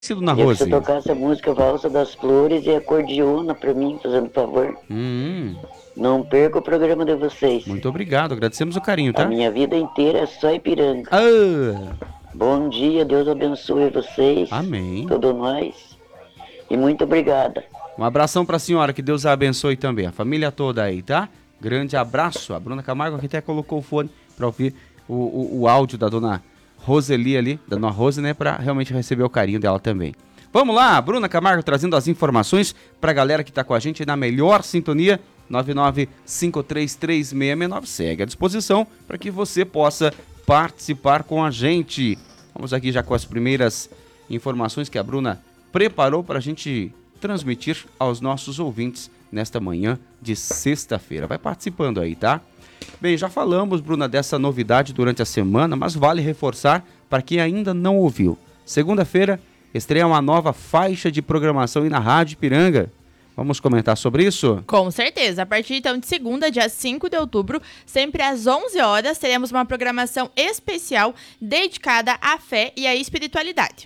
Na Queria que Rose. você tocasse a música Valsa das Flores e Acordeona pra mim, fazendo favor. Não perca o programa de vocês. Muito obrigado, agradecemos o carinho, A tá? minha vida inteira é só Ipiranga. Bom dia, Deus abençoe vocês. Amém. Todos nós. E muito obrigada. Um abração pra senhora, que Deus a abençoe também, a família toda aí, tá? Grande abraço. A Bruna Camargo aqui até colocou o fone pra ouvir o áudio da dona Roseli ali, da dona Rose, né? Pra realmente receber o carinho dela também. Vamos lá, Bruna Camargo trazendo as informações pra galera que tá com a gente na melhor sintonia, 99533669. Segue à disposição para que você possa participar com a gente. Vamos aqui já com as primeiras informações que a Bruna preparou para a gente transmitir aos nossos ouvintes nesta manhã de sexta-feira. Vai participando aí, tá? Bem, já falamos, Bruna, dessa novidade durante a semana, mas vale reforçar para quem ainda não ouviu. Segunda-feira estreia uma nova faixa de programação aí na Rádio Ipiranga. Vamos comentar sobre isso? Com certeza. A partir então de segunda, dia 5 de outubro, sempre às 11 horas, teremos uma programação especial dedicada à fé e à espiritualidade.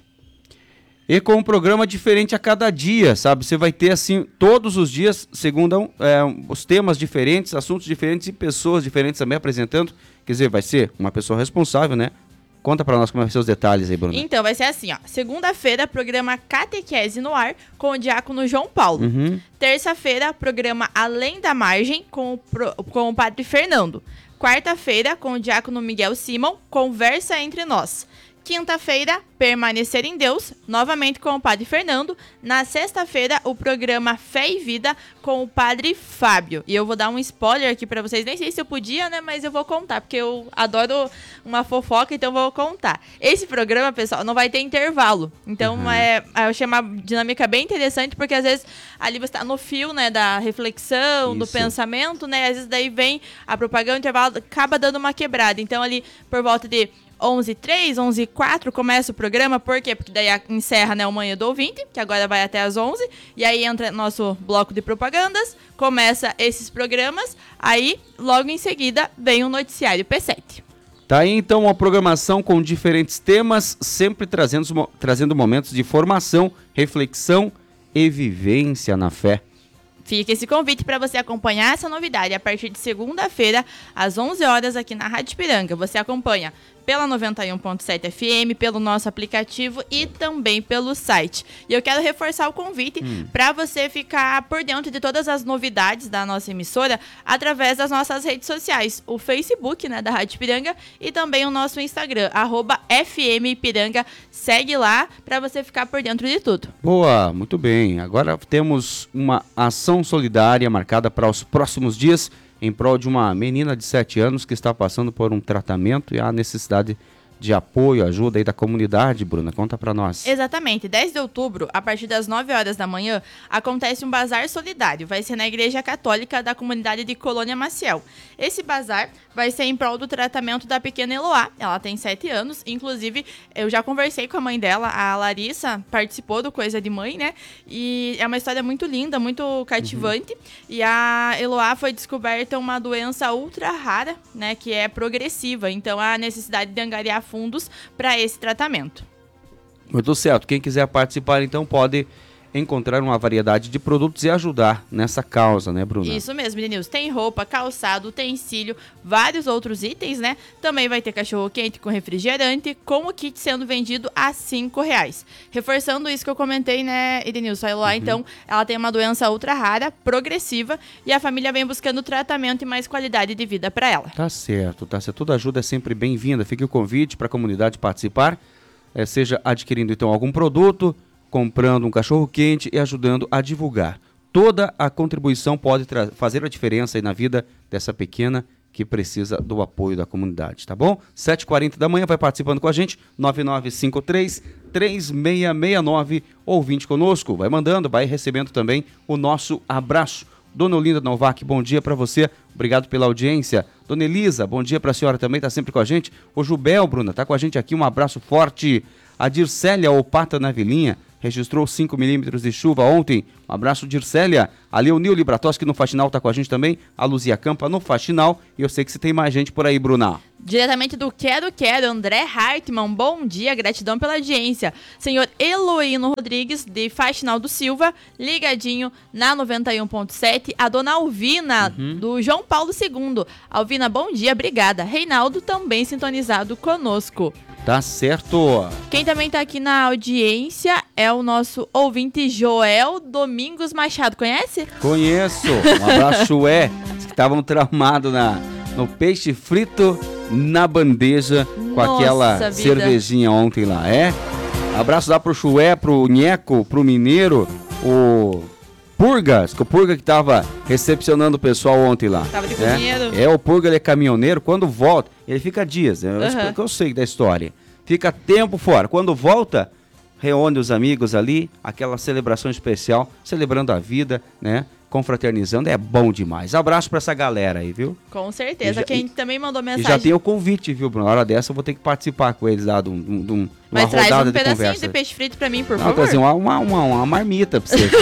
E com um programa diferente a cada dia, sabe? Você vai ter, assim, todos os dias, segundo os temas diferentes, assuntos diferentes e pessoas diferentes também apresentando. Quer dizer, vai ser uma pessoa responsável, né? Conta pra nós como vai ser os detalhes aí, Bruna. Então, vai ser assim, ó. Segunda-feira, programa Catequese no Ar, com o diácono João Paulo. Terça-feira, programa Além da Margem, com o padre Fernando. Quarta-feira, com o diácono Miguel Simão, Conversa Entre Nós. Quinta-feira, Permanecer em Deus, novamente com o padre Fernando. Na sexta-feira, o programa Fé e Vida com o padre Fábio. E eu vou dar um spoiler aqui pra vocês, nem sei se eu podia, né, mas eu vou contar, porque eu adoro uma fofoca, então eu vou contar. Esse programa, pessoal, não vai ter intervalo. Então, eu achei uma dinâmica bem interessante, porque às vezes ali você tá no fio, né, da reflexão, do pensamento, né, às vezes daí vem a propaganda, o intervalo acaba dando uma quebrada. Então, ali, por volta de 11h03, 11h04 começa o programa, por quê? Porque daí encerra, né, o Manhã do Ouvinte, que agora vai até às 11h, e aí entra nosso bloco de propagandas, começa esses programas, aí logo em seguida vem o noticiário P7. Tá aí então uma programação com diferentes temas, sempre trazendo momentos de formação, reflexão e vivência na fé. Fica esse convite para você acompanhar essa novidade a partir de segunda-feira, às 11 horas aqui na Rádio Ipiranga. Você acompanha pela 91.7 FM, pelo nosso aplicativo e também pelo site. E eu quero reforçar o convite para você ficar por dentro de todas as novidades da nossa emissora através das nossas redes sociais. O Facebook, né, da Rádio Ipiranga, e também o nosso Instagram, @FMIpiranga. Segue lá para você ficar por dentro de tudo. Boa, muito bem. Agora temos uma ação solidária marcada para os próximos dias, em prol de uma menina de 7 anos que está passando por um tratamento e há necessidade de apoio, ajuda aí da comunidade, Bruna. Conta pra nós. Exatamente. 10 de outubro, a partir das 9 horas da manhã, acontece um bazar solidário. Vai ser na Igreja Católica da comunidade de Colônia Maciel. Esse bazar vai ser em prol do tratamento da pequena Eloá. Ela tem 7 anos. Inclusive, eu já conversei com a mãe dela, a Larissa, participou do Coisa de Mãe, né? E é uma história muito linda, muito cativante. E a Eloá foi descoberta uma doença ultra rara, né? Que é progressiva. Então, há necessidade de angariar fundos para esse tratamento. Muito certo. Quem quiser participar, então, pode encontrar uma variedade de produtos e ajudar nessa causa, né, Bruna? Isso mesmo, Denilson. Tem roupa, calçado, utensílio, vários outros itens, né? Também vai ter cachorro-quente com refrigerante, com o kit sendo vendido a R$5. Reforçando isso que eu comentei, né, Edenilson? A Eloá, então, ela tem uma doença ultra rara, progressiva, e a família vem buscando tratamento e mais qualidade de vida para ela. Tá certo, tá certo. Toda ajuda é sempre bem-vinda. Fique o convite para a comunidade participar, seja adquirindo, então, algum produto, comprando um cachorro-quente e ajudando a divulgar. Toda a contribuição pode fazer a diferença aí na vida dessa pequena que precisa do apoio da comunidade, tá bom? 7h40 da manhã, vai participando com a gente, 9953-3669, ouvinte conosco, vai mandando, vai recebendo também o nosso abraço. Dona Olinda Novak, bom dia para você, obrigado pela audiência. Dona Elisa, bom dia para a senhora também, tá sempre com a gente. O Jubel, Bruna, tá com a gente aqui, um abraço forte. A Dircélia Opata na Vilinha registrou 5 milímetros de chuva ontem. Um abraço, Dircélia. A Leonil Libratoski no Faxinal tá com a gente também. A Luzia Campa no Faxinal. E eu sei que você tem mais gente por aí, Bruna. Diretamente do Quero, André Hartmann, bom dia, gratidão pela audiência. Senhor Eloíno Rodrigues, de Faxinal do Silva, ligadinho na 91.7. A dona Alvina, do João Paulo II. Alvina, bom dia, obrigada. Reinaldo, também sintonizado conosco. Tá certo. Quem também tá aqui na audiência é o nosso ouvinte Joel Domingos Machado, conhece? Conheço. Um abraço, Chué. Que estavam traumados no peixe frito na bandeja com aquela cervejinha ontem lá, Abraço lá pro Chué, pro Nheco, pro Mineiro, o Purga que tava recepcionando o pessoal ontem lá. Tava de cozinheiro. O Purga, ele é caminhoneiro, quando volta, ele fica dias, eu sei da história. Fica tempo fora, quando volta, reúne os amigos ali, aquela celebração especial, celebrando a vida, né? Confraternizando, é bom demais. Abraço pra essa galera aí, viu? Com certeza. Quem também mandou mensagem. E já tem o convite, viu, Bruno? Na hora dessa eu vou ter que participar com eles lá de uma Mas traz rodada um de conversa. pedacinho de peixe frito pra mim, por favor. Trazer uma marmita pra você.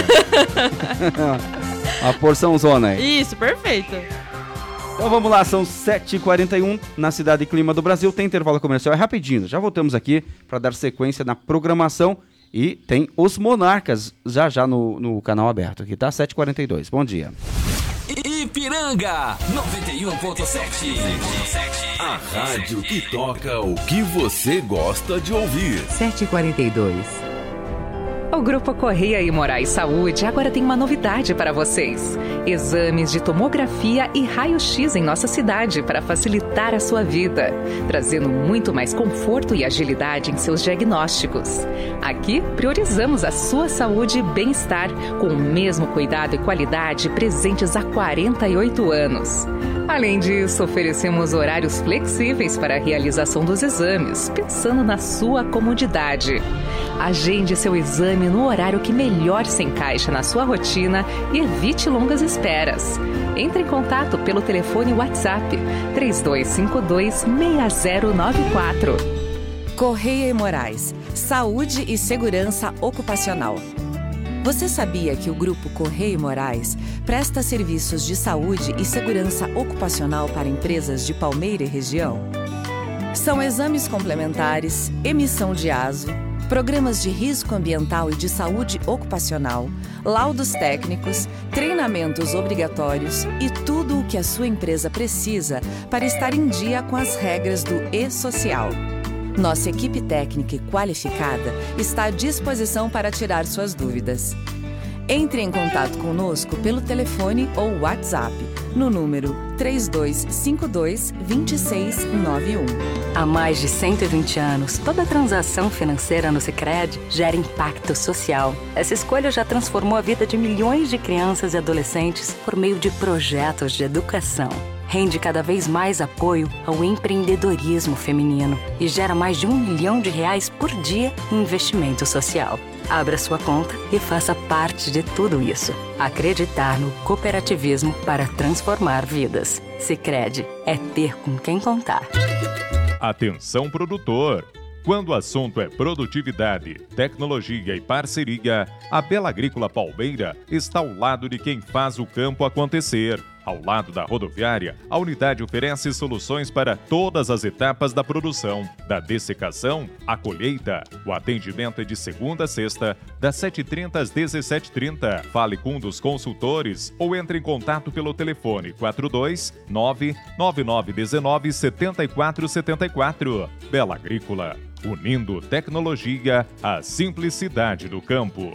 Uma porção zona aí. Isso, perfeito. Então vamos lá, são 7h41 na Cidade e Clima do Brasil. Tem intervalo comercial, é rapidinho. Já voltamos aqui para dar sequência na programação. E tem os Monarcas já no canal aberto aqui, tá? 7h42, bom dia. Ipiranga 91.7. A rádio que toca o que você gosta de ouvir. 7h42. O Grupo Correia e Moraes Saúde agora tem uma novidade para vocês. Exames de tomografia e raio-x em nossa cidade para facilitar a sua vida, trazendo muito mais conforto e agilidade em seus diagnósticos. Aqui, priorizamos a sua saúde e bem-estar, com o mesmo cuidado e qualidade presentes há 48 anos. Além disso, oferecemos horários flexíveis para a realização dos exames, pensando na sua comodidade. Agende seu exame no horário que melhor se encaixa na sua rotina e evite longas esperas. Entre em contato pelo telefone WhatsApp 3252-6094. Correia e Moraes, Saúde e Segurança Ocupacional. Você sabia que o Grupo Correia e Moraes presta serviços de saúde e segurança ocupacional para empresas de Palmeira e região? São exames complementares, emissão de ASO, programas de risco ambiental e de saúde ocupacional, laudos técnicos, treinamentos obrigatórios e tudo o que a sua empresa precisa para estar em dia com as regras do E-Social. Nossa equipe técnica e qualificada está à disposição para tirar suas dúvidas. Entre em contato conosco pelo telefone ou WhatsApp no número 3252-2691. Há mais de 120 anos, toda transação financeira no Sicredi gera impacto social. Essa escolha já transformou a vida de milhões de crianças e adolescentes por meio de projetos de educação. Rende cada vez mais apoio ao empreendedorismo feminino e gera mais de R$1 milhão por dia em investimento social. Abra sua conta e faça parte de tudo isso. Acreditar no cooperativismo para transformar vidas. Sicredi é ter com quem contar. Atenção, produtor! Quando o assunto é produtividade, tecnologia e parceria, a Bela Agrícola Palmeira está ao lado de quem faz o campo acontecer. Ao lado da rodoviária, a unidade oferece soluções para todas as etapas da produção, da dessecação à colheita. O atendimento é de segunda a sexta, das 7h30 às 17h30. Fale com um dos consultores ou entre em contato pelo telefone 429-9919-7474. Bela Agrícola, unindo tecnologia à simplicidade do campo.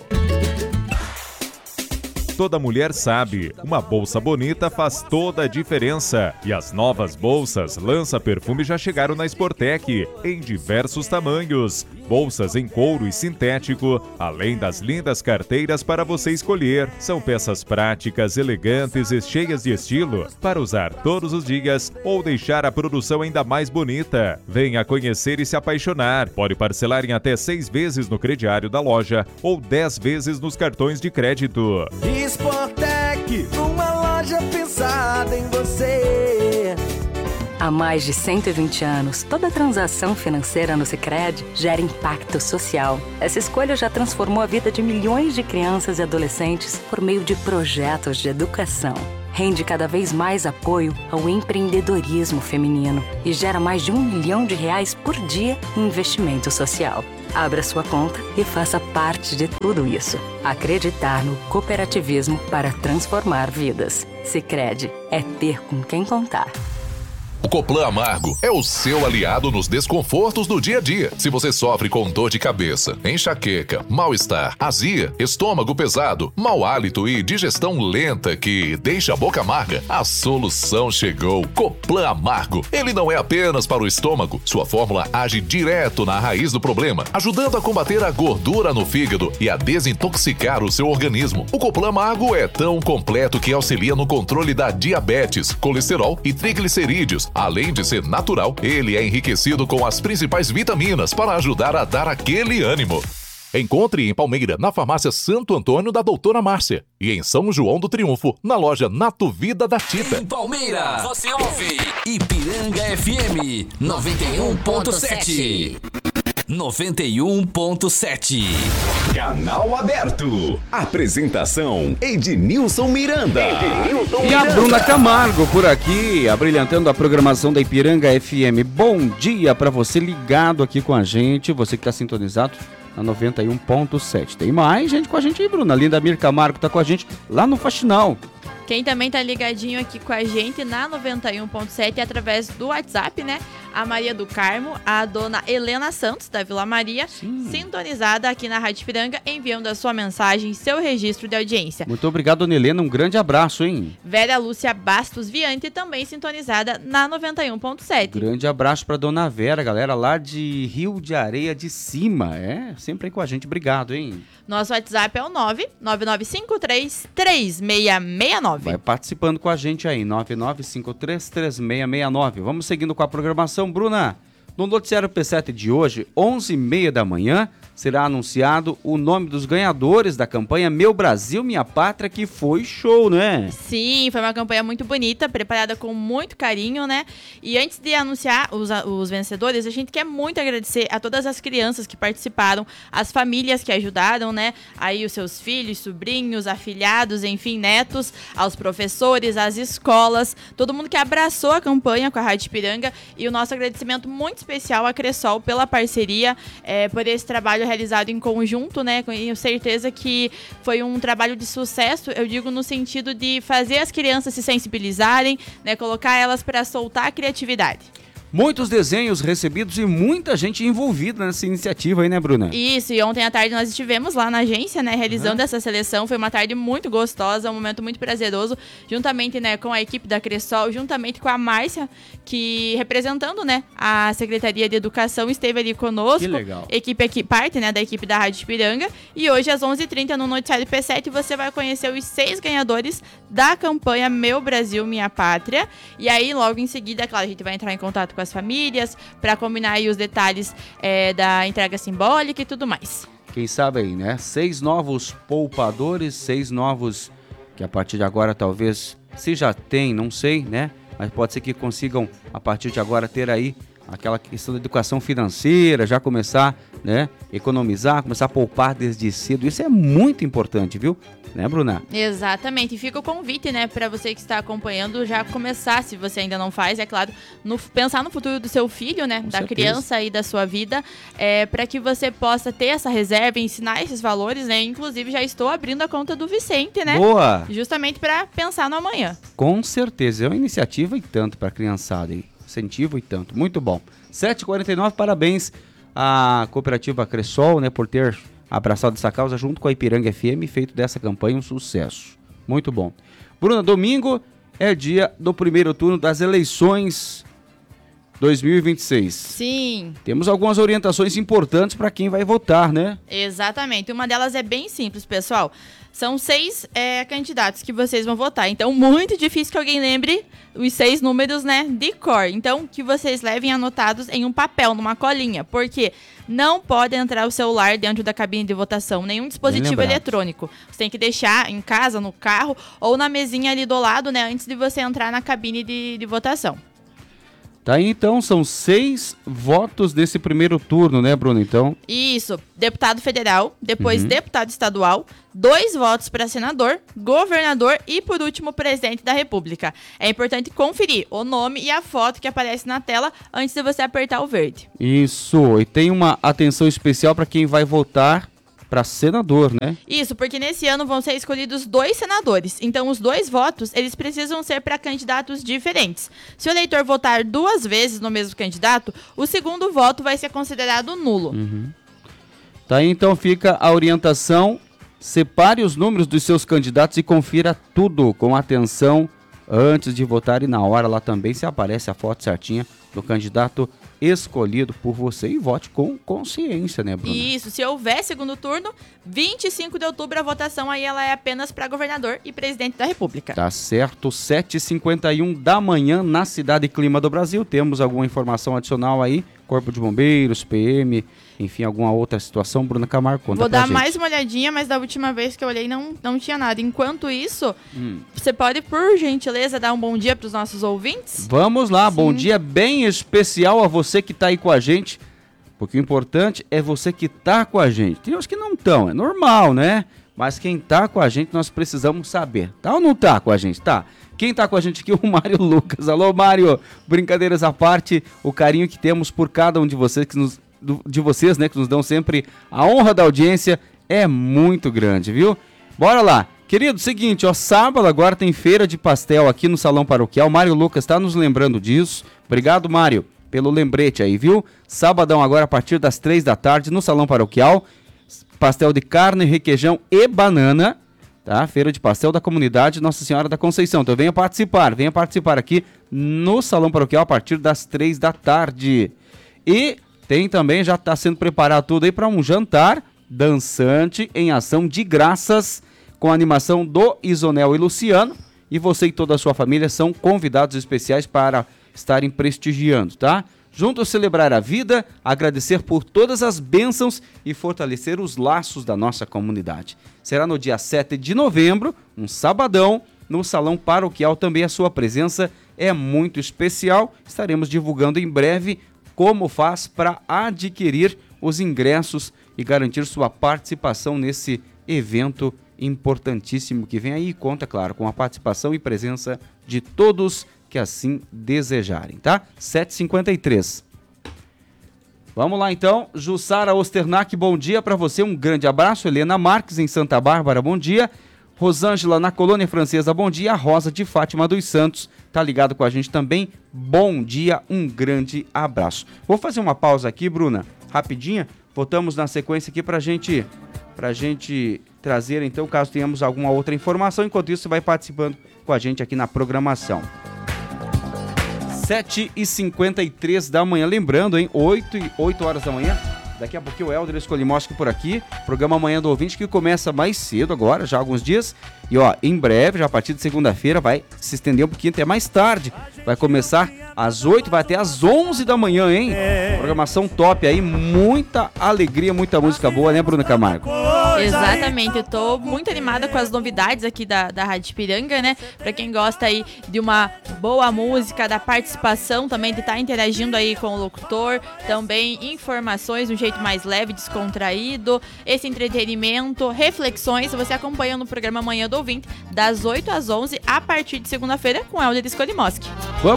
Toda mulher sabe, uma bolsa bonita faz toda a diferença. E as novas bolsas lança-perfume já chegaram na Sportec, em diversos tamanhos. Bolsas em couro e sintético, além das lindas carteiras para você escolher. São peças práticas, elegantes e cheias de estilo, para usar todos os dias ou deixar a produção ainda mais bonita. Venha conhecer e se apaixonar. Pode parcelar em até 6 vezes no crediário da loja ou 10 vezes nos cartões de crédito. Sportec, uma loja pensada em você. Há mais de 120 anos, toda transação financeira no Sicredi gera impacto social. Essa escolha já transformou a vida de milhões de crianças e adolescentes por meio de projetos de educação. Rende cada vez mais apoio ao empreendedorismo feminino e gera mais de R$1 milhão por dia em investimento social. Abra sua conta e faça parte de tudo isso. Acreditar no cooperativismo para transformar vidas. Sicredi é ter com quem contar. O Coplan Amargo é o seu aliado nos desconfortos do dia a dia. Se você sofre com dor de cabeça, enxaqueca, mal-estar, azia, estômago pesado, mau hálito e digestão lenta que deixa a boca amarga, a solução chegou. Coplan Amargo. Ele não é apenas para o estômago. Sua fórmula age direto na raiz do problema, ajudando a combater a gordura no fígado e a desintoxicar o seu organismo. O Coplan Amargo é tão completo que auxilia no controle da diabetes, colesterol e triglicerídeos. Além de ser natural, ele é enriquecido com as principais vitaminas para ajudar a dar aquele ânimo. Encontre em Palmeira, na farmácia Santo Antônio da Doutora Márcia. E em São João do Triunfo, na loja Nato Vida da Tita. Em Palmeira, você ouve Ipiranga FM 91.7. 91.7. Canal aberto. Apresentação: Ednilson Miranda. E a Bruna Camargo por aqui, abrilhantando a programação da Ipiranga FM. Bom dia para você ligado aqui com a gente, você que está sintonizado na 91.7. Tem mais gente com a gente aí, Bruna. A Linda Mir Camargo está com a gente lá no Faxinal. Quem também tá ligadinho aqui com a gente na 91.7 é através do WhatsApp, né? A Maria do Carmo, a dona Helena Santos, da Vila Maria, sintonizada aqui na Rádio Ipiranga, enviando a sua mensagem, seu registro de audiência. Muito obrigado, dona Helena. Um grande abraço, hein? Vera Lúcia Bastos Viante, também sintonizada na 91.7. Grande abraço pra dona Vera, galera, lá de Rio de Areia de Cima. É, sempre aí com a gente. Obrigado, hein? Nosso WhatsApp é o 999533669. Vai participando com a gente aí, 99533669. Vamos seguindo com a programação, Bruna. No noticiário P7 de hoje, 11h30 da manhã, será anunciado o nome dos ganhadores da campanha Meu Brasil, Minha Pátria, que foi show, né? Sim, foi uma campanha muito bonita, preparada com muito carinho, né? E antes de anunciar os vencedores, a gente quer muito agradecer a todas as crianças que participaram, as famílias que ajudaram, né? Aí os seus filhos, sobrinhos, afilhados, enfim, netos, aos professores, às escolas, todo mundo que abraçou a campanha com a Rádio Ipiranga, e o nosso agradecimento muito especial à Cressol pela parceria, por esse trabalho realizado em conjunto, né? Tenho certeza que foi um trabalho de sucesso, eu digo no sentido de fazer as crianças se sensibilizarem, né? Colocar elas para soltar a criatividade. Muitos desenhos recebidos e muita gente envolvida nessa iniciativa aí, né, Bruna? Isso, e ontem à tarde nós estivemos lá na agência, né, realizando essa seleção. Foi uma tarde muito gostosa, um momento muito prazeroso, juntamente, né, com a equipe da Cressol, juntamente com a Márcia, que representando, né, a Secretaria de Educação, esteve ali conosco. Que legal. Parte, né, da equipe da Rádio Ipiranga. E hoje, às 11h30, no Noticiário P7, você vai conhecer os 6 ganhadores da campanha Meu Brasil, Minha Pátria. E aí, logo em seguida, claro, a gente vai entrar em contato com as famílias, para combinar aí os detalhes da entrega simbólica e tudo mais. Quem sabe aí, né? 6 novos poupadores, 6 novos que a partir de agora talvez, se já tem, não sei, né? Mas pode ser que consigam a partir de agora ter aí aquela questão da educação financeira, já começar, né? Economizar, começar a poupar desde cedo. Isso é muito importante, viu? Né, Bruna? Exatamente. E fica o convite, né, para você que está acompanhando já começar, se você ainda não faz, é claro, pensar no futuro do seu filho, né, da criança e da sua vida, para que você possa ter essa reserva e ensinar esses valores, né? Inclusive, já estou abrindo a conta do Vicente, né? Boa! Justamente para pensar no amanhã. Com certeza. É uma iniciativa e tanto para a criançada, hein? Incentivo e tanto. Muito bom. 7h49, parabéns à cooperativa Cressol, né, por ter abraçado essa causa junto com a Ipiranga FM e feito dessa campanha um sucesso. Muito bom. Bruna, domingo é dia do primeiro turno das eleições 2026. Sim. Temos algumas orientações importantes para quem vai votar, né? Exatamente. Uma delas é bem simples, pessoal. São 6 candidatos que vocês vão votar. Então, muito difícil que alguém lembre os 6 números, né, de cor. Então, que vocês levem anotados em um papel, numa colinha. Porque não pode entrar o celular dentro da cabine de votação. Nenhum dispositivo eletrônico. Você tem que deixar em casa, no carro ou na mesinha ali do lado, né, antes de você entrar na cabine de votação. Tá aí, então, são 6 votos desse primeiro turno, né, Bruno? Então, Isso, deputado federal, depois deputado estadual, 2 votos para senador, governador e, por último, presidente da República. É importante conferir o nome e a foto que aparece na tela antes de você apertar o verde. isso. E tem uma atenção especial para quem vai votar para senador, né? Isso, porque nesse ano vão ser escolhidos 2 senadores. Então, os 2 votos, eles precisam ser para candidatos diferentes. Se o eleitor votar 2 vezes no mesmo candidato, o segundo voto vai ser considerado nulo. Tá aí, então fica a orientação. Separe os números dos seus candidatos e confira tudo com atenção antes de votar. E na hora lá também se aparece a foto certinha do candidato escolhido por você, e vote com consciência, né, Bruna? Isso, se houver segundo turno, 25 de outubro a votação aí ela é apenas para governador e presidente da República. Tá certo, 7h51 da manhã na Cidade Clima do Brasil. Temos alguma informação adicional aí? Corpo de Bombeiros, PM, enfim, alguma outra situação? Bruna Camargo, conta Vou pra dar gente. mais uma olhadinha, mas da última vez que eu olhei não tinha nada. Enquanto isso, você pode, por gentileza, dar um bom dia para os nossos ouvintes? Vamos lá, bom dia bem especial a você que tá aí com a gente, porque o importante é você que tá com a gente. Tem uns que não estão, é normal, né? Mas quem tá com a gente, nós precisamos saber. Tá ou não tá com a gente? Tá. Quem tá com a gente aqui é o Mário Lucas. Alô, Mário. Brincadeiras à parte, o carinho que temos por cada um de vocês, né, que nos dão sempre a honra da audiência, é muito grande, viu? Bora lá. Querido, seguinte, ó, sábado agora tem feira de pastel aqui no Salão Paroquial. Mário Lucas tá nos lembrando disso. Obrigado, Mário, pelo lembrete aí, viu? Sabadão agora a partir das 3 da tarde no Salão Paroquial. Pastel de carne, requeijão e banana, tá? Feira de pastel da comunidade Nossa Senhora da Conceição. Então venha participar aqui no Salão Paroquial a partir das 3 da tarde. E tem também, já está sendo preparado tudo aí para um jantar dançante em ação de graças com a animação do Isonel e Luciano. E você e toda a sua família são convidados especiais para estarem prestigiando, tá? Juntos celebrar a vida, agradecer por todas as bênçãos e fortalecer os laços da nossa comunidade. Será no dia 7 de novembro, um sabadão, no Salão Paroquial. Também a sua presença é muito especial. Estaremos divulgando em breve como faz para adquirir os ingressos e garantir sua participação nesse evento importantíssimo que vem aí. Conta, claro, com a participação e presença de todos que assim desejarem, tá? 7h53. Vamos lá então, Jussara Osternac, bom dia para você, um grande abraço. Helena Marques em Santa Bárbara, bom dia. Rosângela na Colônia Francesa, bom dia. A Rosa de Fátima dos Santos tá ligado com a gente também, bom dia, um grande abraço. Vou fazer uma pausa aqui, Bruna, rapidinha, voltamos na sequência aqui pra gente trazer então, caso tenhamos alguma outra informação. Enquanto isso, você vai participando com a gente aqui na programação. 7h53 da manhã, lembrando, hein, 8 horas da manhã, daqui a pouquinho o Helder Escolimoski por aqui, programa Manhã do Ouvinte que começa mais cedo agora, já há alguns dias, e ó, em breve, já a partir de segunda-feira, vai se estender um pouquinho até mais tarde, vai começar às 8, vai até às 11 da manhã, hein, programação top aí, muita alegria, muita música boa, né, Bruna Camargo? Exatamente, eu tô muito animada com as novidades aqui da Rádio Ipiranga, né? Pra quem gosta aí de uma boa música, da participação também, de estar interagindo aí com o locutor, também informações de um jeito mais leve, descontraído, esse entretenimento, reflexões, você acompanha no programa Manhã do Ouvinte, das 8 às 11, a partir de segunda-feira, com Helder Escolimoski.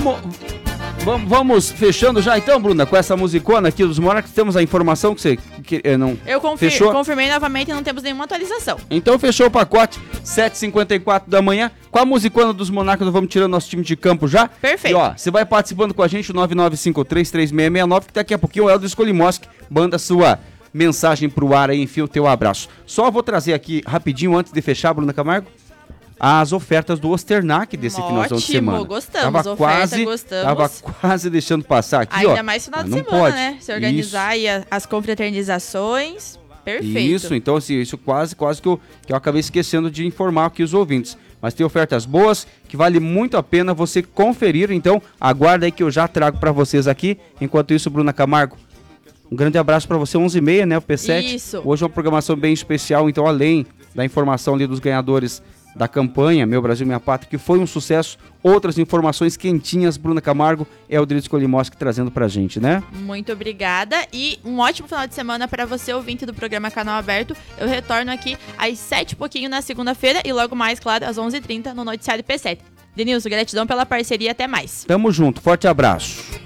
Vamos fechando já então, Bruna, com essa musicona aqui dos Monarcas. Temos a informação que você não fechou? Confirmei novamente e não temos nenhuma atualização. Então fechou o pacote, 7h54 da manhã, com a musicona dos Monarcas. Nós vamos tirando nosso time de campo já. Perfeito. E ó, você vai participando com a gente, o 99533669, que daqui a pouquinho o Helder Escolimoski manda sua mensagem pro ar aí, enfia o teu abraço. Só vou trazer aqui rapidinho, antes de fechar, Bruna Camargo, as ofertas do Osternac desse finalzão de semana. Gostamos, gostamos. Tava quase deixando passar aqui, ainda ó. Mais final de não semana, pode. né? Se organizar aí as confraternizações, perfeito. Isso, então assim, isso quase que eu acabei esquecendo de informar aqui os ouvintes. Mas tem ofertas boas, que vale muito a pena você conferir, então aguarda aí que eu já trago para vocês aqui. Enquanto isso, Bruna Camargo, um grande abraço para você, 11h30, né, o P7. Isso. Hoje é uma programação bem especial, então além da informação ali dos ganhadores da campanha Meu Brasil, Minha Pátria, que foi um sucesso. Outras informações quentinhas, Bruna Camargo, Eldrides Kolimoski trazendo pra gente, né? Muito obrigada e um ótimo final de semana para você, ouvinte do programa Canal Aberto. Eu retorno aqui às 7h na segunda-feira e logo mais, claro, às 11h30 no Noticiário P7. Denilson, gratidão pela parceria, até mais. Tamo junto, forte abraço.